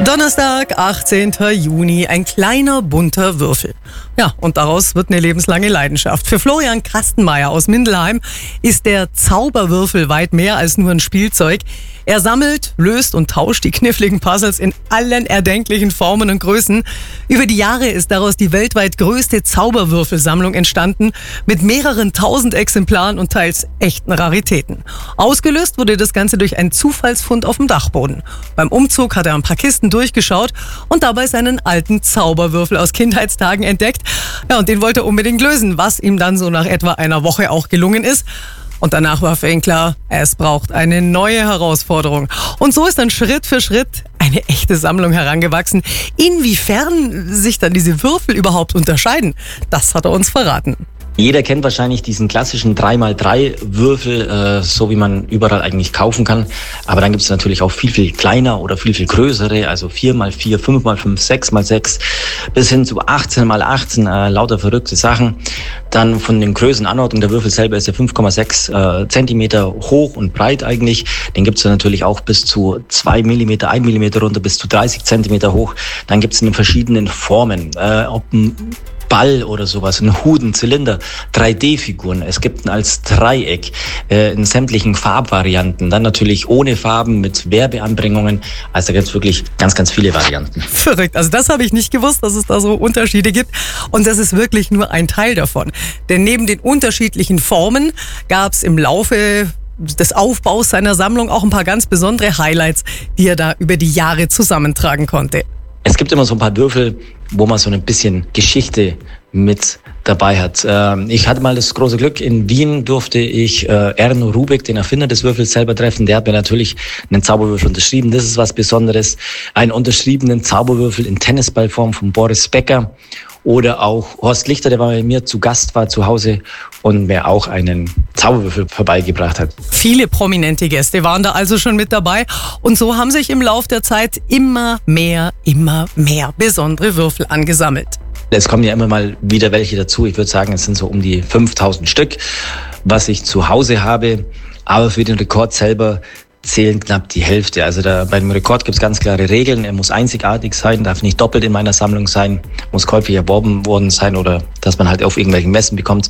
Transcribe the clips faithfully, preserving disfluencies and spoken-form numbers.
Donnerstag, achtzehnten Juni, ein kleiner bunter Würfel. Ja, und daraus wird eine lebenslange Leidenschaft. Für Florian Kastenmeier aus Mindelheim ist der Zauberwürfel weit mehr als nur ein Spielzeug. Er sammelt, löst und tauscht die kniffligen Puzzles in allen erdenklichen Formen und Größen. Über die Jahre ist daraus die weltweit größte Zauberwürfelsammlung entstanden, mit mehreren tausend Exemplaren und teils echten Raritäten. Ausgelöst wurde das Ganze durch einen Zufallsfund auf dem Dachboden. Beim Umzug hat er ein paar Kisten durchgeschaut und dabei seinen alten Zauberwürfel aus Kindheitstagen entdeckt. Ja, und den wollte er unbedingt lösen, was ihm dann so nach etwa einer Woche auch gelungen ist. Und danach war für ihn klar, es braucht eine neue Herausforderung. Und so ist dann Schritt für Schritt eine echte Sammlung herangewachsen. Inwiefern sich dann diese Würfel überhaupt unterscheiden, das hat er uns verraten. Jeder kennt wahrscheinlich diesen klassischen drei mal drei Würfel, äh, so wie man überall eigentlich kaufen kann. Aber dann gibt es natürlich auch viel, viel kleiner oder viel, viel größere, also vier mal vier, fünf mal fünf, sechs mal sechs, bis hin zu achtzehn mal achtzehn, äh, lauter verrückte Sachen. Dann von den Größenanordnung, der Würfel selber ist ja fünf Komma sechs äh, Zentimeter hoch und breit eigentlich. Den gibt es natürlich auch bis zu zwei Millimeter, ein Millimeter runter, bis zu dreißig Zentimeter hoch. Dann gibt es in den verschiedenen Formen, äh, ob ein Ball oder sowas, ein Hut, ein Zylinder, drei D-Figuren. Es gibt ihn als Dreieck äh, in sämtlichen Farbvarianten. Dann natürlich ohne Farben mit Werbeanbringungen. Also da gibt es wirklich ganz, ganz viele Varianten. Verrückt. Also das habe ich nicht gewusst, dass es da so Unterschiede gibt. Und das ist wirklich nur ein Teil davon. Denn neben den unterschiedlichen Formen gab es im Laufe des Aufbaus seiner Sammlung auch ein paar ganz besondere Highlights, die er da über die Jahre zusammentragen konnte. Es gibt immer so ein paar Würfel, wo man so ein bisschen Geschichte mit dabei hat. Ich hatte mal das große Glück, in Wien durfte ich Erno Rubik, den Erfinder des Würfels, selber treffen. Der hat mir natürlich einen Zauberwürfel unterschrieben. Das ist was Besonderes. Einen unterschriebenen Zauberwürfel in Tennisballform von Boris Becker. Oder auch Horst Lichter, der bei mir zu Gast war zu Hause und mir auch einen Zauberwürfel vorbeigebracht hat. Viele prominente Gäste waren da also schon mit dabei. Und so haben sich im Lauf der Zeit immer mehr, immer mehr besondere Würfel angesammelt. Es kommen ja immer mal wieder welche dazu. Ich würde sagen, es sind so um die fünftausend Stück, was ich zu Hause habe. Aber für den Rekord selber zählen knapp die Hälfte. Also da, bei dem Rekord gibt es ganz klare Regeln. Er muss einzigartig sein, darf nicht doppelt in meiner Sammlung sein, muss käuflich erworben worden sein oder dass man halt auf irgendwelchen Messen bekommt.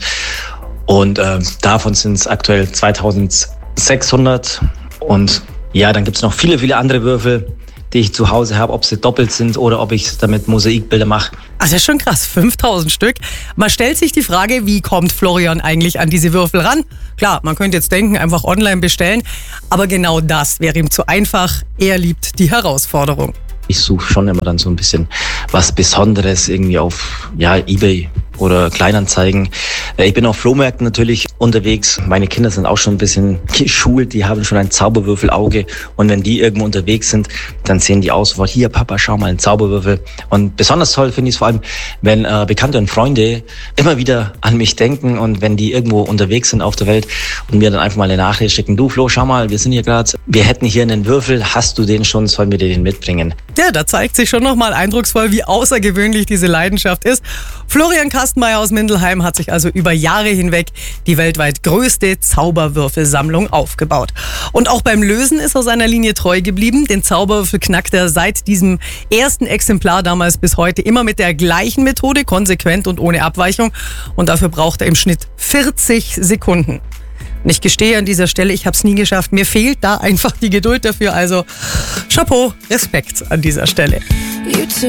Und äh, davon sind es aktuell zweitausendsechshundert. Und ja, dann gibt es noch viele, viele andere Würfel, die ich zu Hause habe, ob sie doppelt sind oder ob ich damit Mosaikbilder mache. Also das ist schon krass, fünftausend Stück. Man stellt sich die Frage, wie kommt Florian eigentlich an diese Würfel ran? Klar, man könnte jetzt denken, einfach online bestellen, aber genau das wäre ihm zu einfach. Er liebt die Herausforderung. Ich suche schon immer dann so ein bisschen was Besonderes irgendwie auf ja, eBay oder Kleinanzeigen. Ich bin auf Flohmärkten natürlich unterwegs. Meine Kinder sind auch schon ein bisschen geschult. Die haben schon ein Zauberwürfelauge. Und wenn die irgendwo unterwegs sind, dann sehen die aus, hier Papa, schau mal, ein Zauberwürfel. Und besonders toll finde ich es vor allem, wenn äh, Bekannte und Freunde immer wieder an mich denken und wenn die irgendwo unterwegs sind auf der Welt und mir dann einfach mal eine Nachricht schicken. Du Flo, schau mal, wir sind hier gerade, wir hätten hier einen Würfel. Hast du den schon? Sollen wir dir den mitbringen? Ja, da zeigt sich schon nochmal eindrucksvoll, wie außergewöhnlich diese Leidenschaft ist. Florian Kastenmeier aus Mindelheim hat sich also über Jahre hinweg die weltweit größte Zauberwürfelsammlung aufgebaut. Und auch beim Lösen ist er seiner Linie treu geblieben. Den Zauberwürfel knackt er seit diesem ersten Exemplar damals bis heute immer mit der gleichen Methode, konsequent und ohne Abweichung. Und dafür braucht er im Schnitt vierzig Sekunden. Und ich gestehe an dieser Stelle, ich habe es nie geschafft. Mir fehlt da einfach die Geduld dafür. Also Chapeau, Respekt an dieser Stelle.